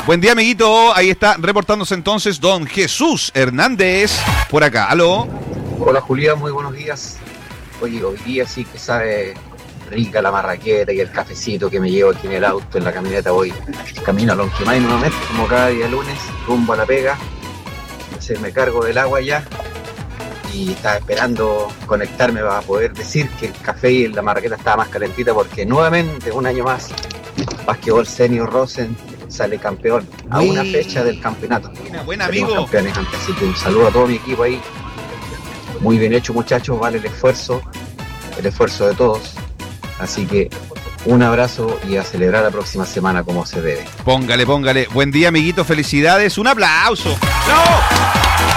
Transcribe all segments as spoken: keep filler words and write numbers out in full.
Buen día, amiguito. Ahí está reportándose entonces don Jesús Hernández por acá. ¿Aló? Hola, Julián, muy buenos días. Oye, hoy día sí que sabe rica la marraqueta y el cafecito que me llevo aquí en el auto, en la camioneta. Voy camino a Lonquimay nuevamente, como cada día lunes, rumbo a la pega. Hacerme cargo del agua ya. Y estaba esperando conectarme para poder decir que el café y la marraqueta estaba más calentita, porque nuevamente, un año más, Básquetbol Senior Rosen sale campeón a una fecha del campeonato. Buena, buen amigo. Campeones, así que un saludo a todo mi equipo ahí. Muy bien hecho, muchachos, vale el esfuerzo, el esfuerzo de todos. Así que un abrazo y a celebrar la próxima semana como se debe. Póngale, póngale. Buen día, amiguito, felicidades. Un aplauso. ¡No!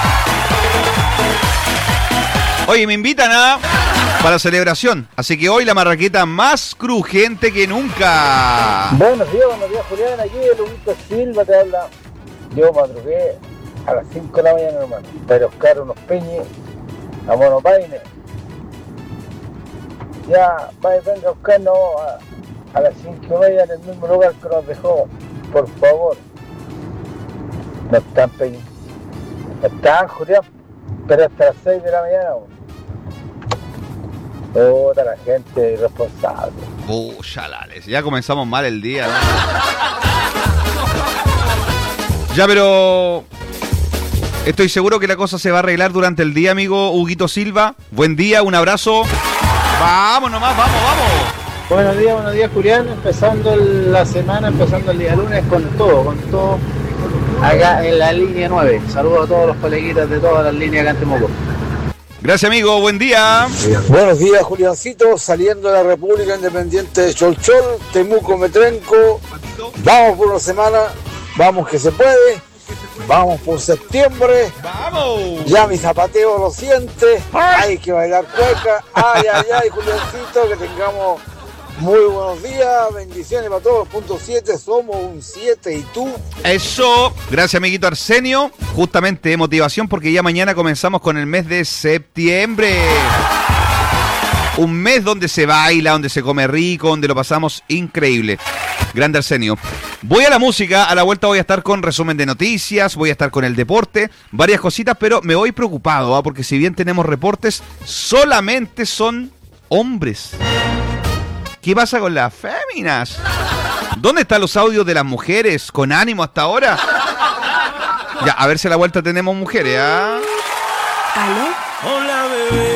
Oye, me invitan a para celebración, así que hoy la marraqueta más crujiente que nunca. Buenos días, buenos días, Julián. Aquí el Huguito Silva te habla. Yo madrugué a las cinco de la mañana, hermano, para buscar unos peñes a Monopaine. Ya, vaya, venga a buscarnos a, a las cinco y media en el mismo lugar que nos dejó, por favor. No están peñes. No están, Julián, pero hasta las seis de la mañana. Toda la gente irresponsable. Uh, chalales, ya comenzamos mal el día, ¿no? Ya, pero estoy seguro que la cosa se va a arreglar durante el día, amigo Huguito Silva. Buen día, un abrazo. Vamos nomás, vamos, vamos. Buenos días, buenos días, Julián. Empezando la semana, empezando el día lunes con todo, con todo acá en la línea nueve. Saludos a todos los coleguitas de todas las líneas acá en Temuco. Gracias, amigo, buen día. Buenos días, Juliancito, saliendo de la República Independiente de Cholchol, Temuco, Metrenco. Vamos por una semana, vamos que se puede, vamos por septiembre. ¡Vamos! Ya mi zapateo lo siente, hay que bailar cueca. Ay, ay, ay, Juliancito, que tengamos muy buenos días, bendiciones para todos. Punto siete, somos un siete, ¿y tú? Eso, gracias, amiguito Arsenio. Justamente de motivación porque ya mañana comenzamos con el mes de septiembre. Un mes donde se baila, donde se come rico, donde lo pasamos increíble. Grande Arsenio. Voy a la música, a la vuelta voy a estar con resumen de noticias, voy a estar con el deporte, varias cositas, pero me voy preocupado, ¿eh? Porque si bien tenemos reportes, solamente son hombres. ¿Qué pasa con las féminas? ¿Dónde están los audios de las mujeres con ánimo hasta ahora? Ya, a ver si a la vuelta tenemos mujeres, ¿ah? ¿Aló? Hola.